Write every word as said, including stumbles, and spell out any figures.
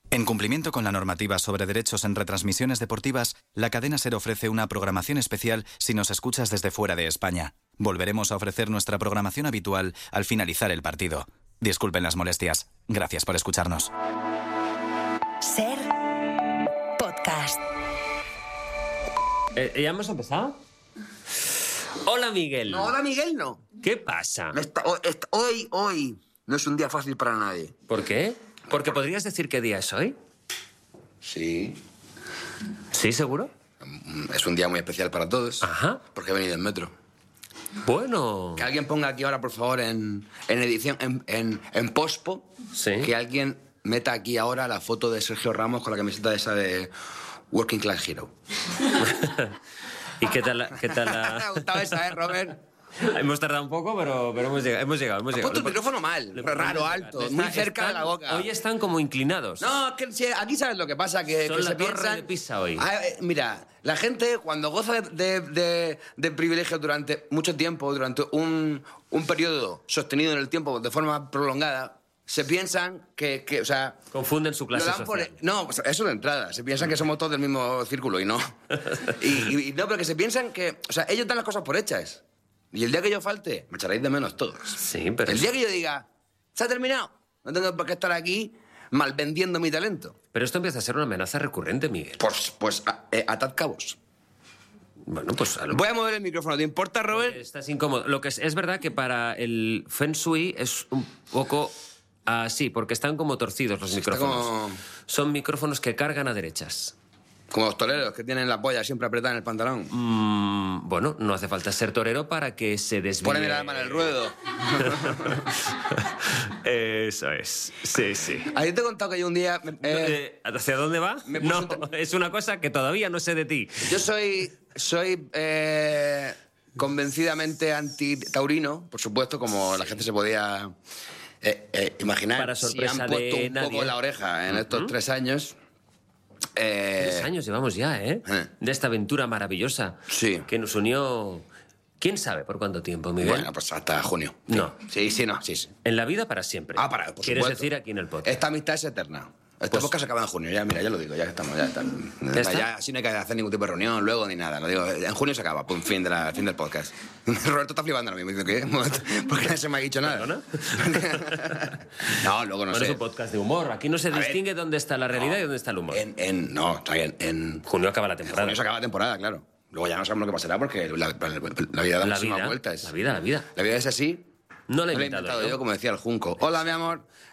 En cumplimiento con la normativa sobre derechos en retransmisiones deportivas, la cadena SER ofrece una programación especial si nos escuchas desde fuera de España. Volveremos a ofrecer nuestra programación habitual al finalizar el partido. Disculpen las molestias. Gracias por escucharnos. SER Podcast. Eh, ¿Ya hemos empezado? Hola, Miguel. No, hola, Miguel, no. ¿Qué pasa? Esta- o- esta- hoy, hoy no es un día fácil para nadie. ¿Por qué? Porque podrías decir qué día es hoy. Sí. ¿Sí, seguro? Es un día muy especial para todos. Ajá. Porque he venido en metro. Bueno. Que alguien ponga aquí ahora, por favor, en, en edición, en, en, en pospo, Sí. que alguien meta aquí ahora la foto de Sergio Ramos con la camiseta esa de Working Class Hero. ¿Y qué tal la...? Qué tal Me ha la... gustado esa, ¿eh, Robert? Hemos tardado un poco, pero, pero hemos llegado, hemos llegado. Hemos Has llegado. puesto el Lo- micrófono mal, lo- raro, lo- alto, está- muy cerca están- de la boca. Hoy están como inclinados. No, es que si- aquí sabes lo que pasa, que, Son que la se torre piensan... de Pisa hoy. Ah, eh, mira, la gente cuando goza de, de, de, de privilegios durante mucho tiempo, durante un, un periodo sostenido en el tiempo de forma prolongada, se piensan que, que o sea... Confunden su clase lo dan por- social. no, pues eso de entrada. Se piensan que somos todos del mismo círculo y no. y, y- y no, pero que se piensan que... O sea, ellos dan las cosas por hechas. Y el día que yo falte, me echaréis de menos todos. Sí, pero... El día que yo diga, se ha terminado, no tengo por qué estar aquí mal vendiendo mi talento. Pero esto empieza a ser una amenaza recurrente, Miguel. Pues, pues a- eh, atad cabos. Bueno, pues... A lo... Voy a mover el micrófono, ¿te importa, Robert? Estás incómodo. Lo que es, es verdad que para el Feng Shui es un poco así, porque están como torcidos los Está micrófonos. como- Son micrófonos que cargan a derechas. Como los toreros que tienen la polla siempre apretada en el pantalón. Mm, bueno, no hace falta ser torero para que se desvíe. Poneme la mano en el ruedo. Eso es. Sí, sí. ¿A ti te he contado que yo un día... eh, Eh, ¿Hacia dónde va? me puse No, un es una cosa que todavía no sé de ti. yo soy... Soy... eh, convencidamente anti-taurino, por supuesto, como la gente se podía eh, eh, imaginar. Para sorpresa si han puesto de un nadie. poco la oreja en estos tres años. eh, Tres años llevamos ya, ¿eh? eh. De esta aventura maravillosa. Sí. Que nos unió... ¿Quién sabe por cuánto tiempo, Miguel? Bueno, pues hasta junio. No. Sí, sí, no, sí, sí. En la vida para siempre. Ah, para, por ¿Quieres supuesto. decir aquí en el podcast? Esta amistad es eterna. Este Pues- podcast se acaba en junio, ya, mira, ya lo digo, ya estamos, ya está. ¿Ya está? Ya, así no hay que hacer ningún tipo de reunión luego ni nada. Lo digo, en junio se acaba, pum, fin, de la, fin del podcast. Roberto está flipando ahora mismo, diciendo que ¿por qué no se me ha dicho nada? ¿Perdona? No, luego no Bueno, es sé. un podcast de humor. Aquí no se A ver. distingue dónde está la realidad y dónde está el humor. En, en, no, está bien, en Junio acaba la en temporada. junio se acaba la temporada, claro. Luego ya no sabemos lo que pasará porque la, la- la vida da La muchísimas vida, vueltas. la vida, la vida. La vida es así. No la he No lo he inventado inventado yo. yo, como decía el Junco. Hola, mi amor.